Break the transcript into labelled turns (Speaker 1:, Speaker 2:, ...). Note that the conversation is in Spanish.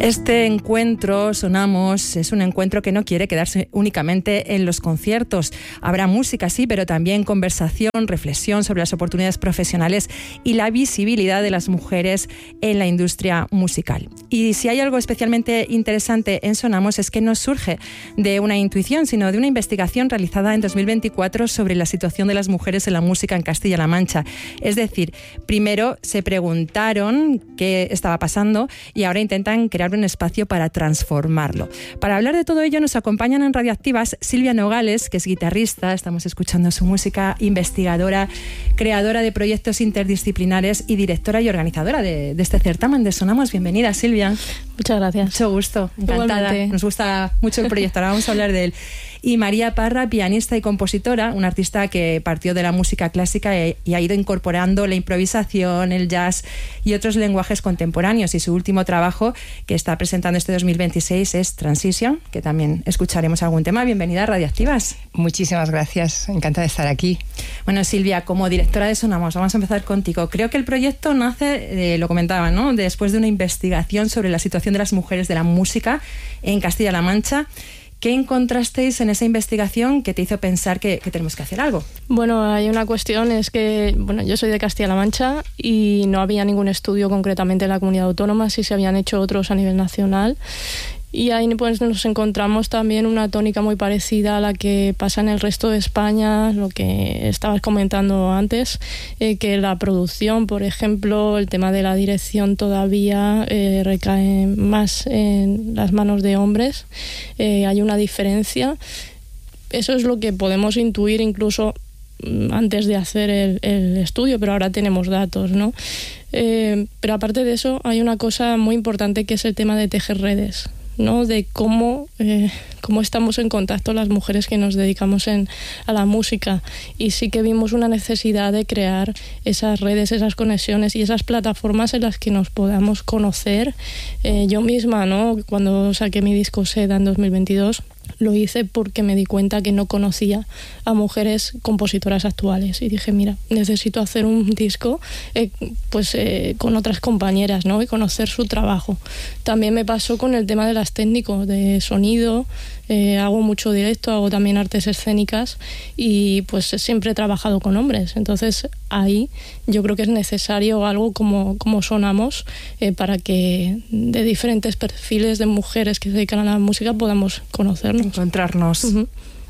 Speaker 1: Este encuentro, Sonamos, es un encuentro que no quiere quedarse únicamente en los conciertos. Habrá música, sí, pero también conversación, reflexión sobre las oportunidades profesionales y la visibilidad de las mujeres en la industria musical. Y si hay algo especialmente interesante en Sonamos es que no surge de una intuición, sino de una investigación realizada en 2024 sobre la situación de las mujeres en la música en Castilla-La Mancha. Es decir, primero se preguntaron qué estaba pasando y ahora intentan crear un espacio para transformarlo. Para hablar de todo ello nos acompañan en Radioactivas Silvia Nogales, que es guitarrista, estamos escuchando su música, investigadora, creadora de proyectos interdisciplinares y directora y organizadora de este certamen de Sonamos. Bienvenida, Silvia.
Speaker 2: Muchas gracias.
Speaker 1: Mucho gusto, encantada.
Speaker 2: Igualmente.
Speaker 1: Nos gusta mucho el proyecto, ahora vamos a hablar de él. Y María Parra, pianista y compositora, una artista que partió de la música clásica y ha ido incorporando la improvisación, el jazz y otros lenguajes contemporáneos. Y su último trabajo, que está presentando este 2026, es Transition, que también escucharemos algún tema. Bienvenida a Radioactivas.
Speaker 3: Muchísimas gracias, encantada de estar aquí.
Speaker 1: Bueno, Silvia, como directora de Sonamos, vamos a empezar contigo. Creo que el proyecto nace, lo comentaba, ¿no?, después de una investigación sobre la situación de las mujeres de la música en Castilla-La Mancha. ¿Qué encontrasteis en esa investigación que te hizo pensar que tenemos que hacer algo?
Speaker 2: Bueno, hay una cuestión, es que yo soy de Castilla-La Mancha y no había ningún estudio concretamente en la comunidad autónoma, sí se habían hecho otros a nivel nacional. Y ahí pues nos encontramos también una tónica muy parecida a la que pasa en el resto de España, lo que estabas comentando antes, que la producción, por ejemplo, el tema de la dirección todavía recae más en las manos de hombres. Hay una diferencia. Eso es lo que podemos intuir incluso antes de hacer el estudio, pero ahora tenemos datos, ¿no? Pero aparte de eso, hay una cosa muy importante que es el tema de tejer redes, ¿no? De cómo estamos en contacto las mujeres que nos dedicamos a la música, y sí que vimos una necesidad de crear esas redes, esas conexiones y esas plataformas en las que nos podamos conocer. Yo misma, ¿no?, cuando saqué mi disco Seda en 2022, lo hice porque me di cuenta que no conocía a compositoras actuales y dije, mira, necesito hacer un disco con otras compañeras, ¿no?, y conocer su trabajo. También me pasó con el tema de las técnicos de sonido. Hago mucho directo, hago también artes escénicas y pues siempre he trabajado con hombres. Entonces ahí yo creo que es necesario algo como Sonamos, para que de diferentes perfiles de mujeres que se dedican a la música podamos conocernos.
Speaker 1: Encontrarnos.
Speaker 2: Uh-huh.